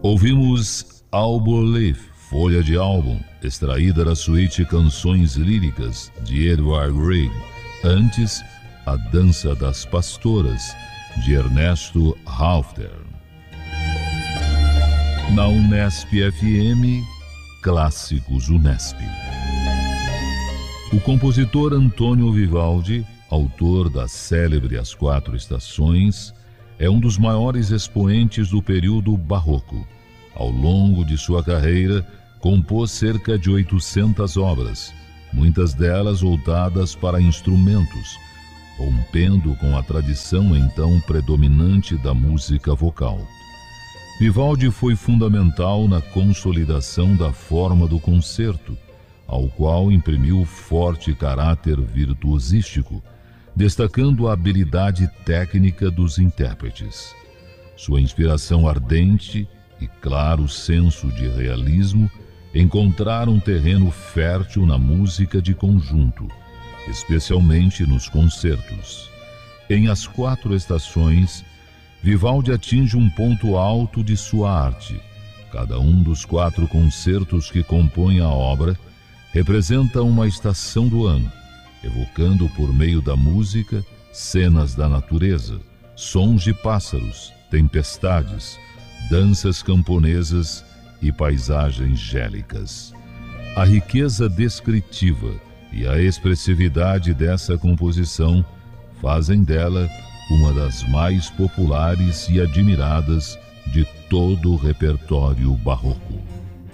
Ouvimos Albo Leaf, folha de álbum, extraída da suíte Canções Líricas, de Edward Grieg. Antes, A Dança das Pastoras, de Ernesto Halffter. Na Unesp FM, Clássicos Unesp. O compositor Antônio Vivaldi, autor da célebre As Quatro Estações, é um dos maiores expoentes do período barroco. Ao longo de sua carreira, compôs cerca de 800 obras, muitas delas voltadas para instrumentos, rompendo com a tradição então predominante da música vocal. Vivaldi foi fundamental na consolidação da forma do concerto, ao qual imprimiu forte caráter virtuosístico, destacando a habilidade técnica dos intérpretes. Sua inspiração ardente e claro senso de realismo encontraram terreno fértil na música de conjunto, especialmente nos concertos. Em As Quatro Estações, Vivaldi atinge um ponto alto de sua arte. Cada um dos 4 concertos que compõem a obra representa uma estação do ano, evocando por meio da música cenas da natureza, sons de pássaros, tempestades, danças camponesas e paisagens gélicas. A riqueza descritiva e a expressividade dessa composição fazem dela uma das mais populares e admiradas de todo o repertório barroco.